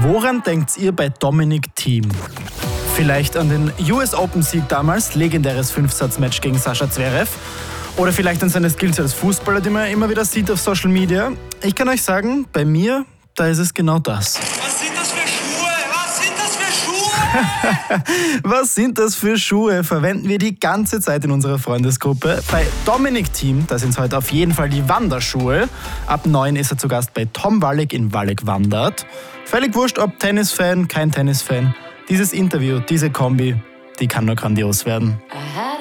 Woran denkt ihr bei Dominic Thiem? Vielleicht an den US Open-Sieg damals, legendäres 5-Satz-Match gegen Sascha Zverev. Oder vielleicht an seine Skills als Fußballer, die man immer wieder sieht auf Social Media. Ich kann euch sagen, bei mir, da ist es genau das. Was sind das für Schuhe? Was sind das für Schuhe? Was sind das für Schuhe? Verwenden wir die ganze Zeit in unserer Freundesgruppe. Bei Dominic Thiem, da sind es heute auf jeden Fall die Wanderschuhe. Ab 9 ist er zu Gast bei Tom Wallig in Wallig wandert. Völlig wurscht, ob Tennisfan, kein Tennisfan. Dieses Interview, diese Kombi, die kann nur grandios werden. Aha.